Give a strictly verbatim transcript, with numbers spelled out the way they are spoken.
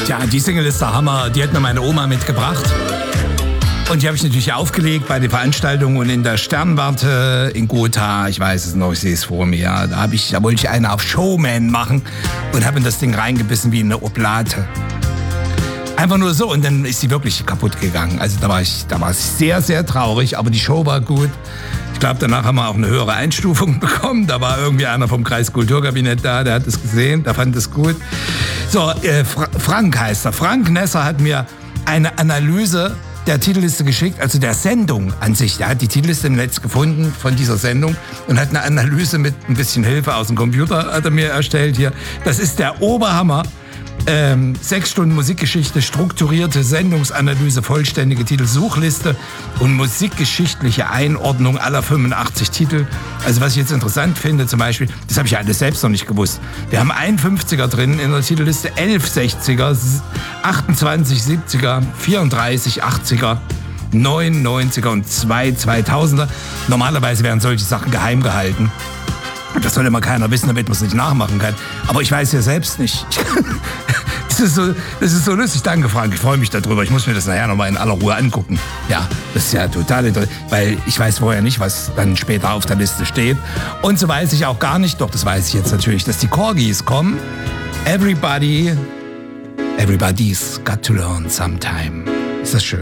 Ja, die Single ist der Hammer. Die hat mir meine Oma mitgebracht. Und die habe ich natürlich aufgelegt bei den Veranstaltungen und in der Sternwarte in Gotha. Ich weiß es noch, ich sehe es vor mir. Da, hab ich, da wollte ich eine auf Showman machen und habe in das Ding reingebissen wie eine Oblate. Einfach nur so, und dann ist sie wirklich kaputt gegangen. Also da war ich, da war ich sehr, sehr traurig, aber die Show war gut. Ich glaube, danach haben wir auch eine höhere Einstufung bekommen. Da war irgendwie einer vom Kreiskulturkabinett da, der hat es gesehen, der fand es gut. So, äh, Fra- Frank heißt er. Frank Nesser hat mir eine Analyse der Titelliste geschickt, also der Sendung an sich. Der hat die Titelliste im Netz gefunden von dieser Sendung und hat eine Analyse mit ein bisschen Hilfe aus dem Computer hat er mir erstellt hier. Das ist der Oberhammer. Ähm, sechs Stunden Musikgeschichte, strukturierte Sendungsanalyse, vollständige Titelsuchliste und musikgeschichtliche Einordnung aller fünfundachtzig Titel. Also was ich jetzt interessant finde, zum Beispiel, das habe ich ja alles selbst noch nicht gewusst. Wir haben einen fünfziger drin in der Titelliste, elf sechziger, achtundzwanzig siebziger, vierunddreißig achtziger, neun neunziger und zwei zweitausender. Normalerweise werden solche Sachen geheim gehalten. Das soll immer keiner wissen, damit man es nicht nachmachen kann. Aber ich weiß ja selbst nicht. Das ist so, das ist so lustig. Danke, Frank. Ich freue mich darüber. Ich muss mir das nachher nochmal in aller Ruhe angucken. Ja, das ist ja total interessant. Weil ich weiß vorher nicht, was dann später auf der Liste steht. Und so weiß ich auch gar nicht, doch das weiß ich jetzt natürlich, dass die Corgis kommen. Everybody, everybody's got to learn sometime. Ist das schön.